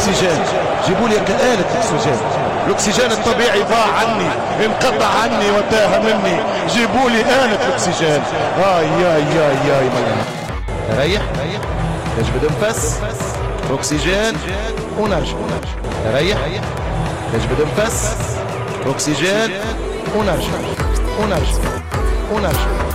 الاكسجين، جيبوا لي آلة اكسجين. الاكسجين الطبيعي ضاع عني، انقطع عني وتاه مني، جيبوا لي آلة اكسجين. ياي ريح، تجبد نفس، اكسجين ونرجع. ريح، تجبد نفس، اكسجين ونرجع.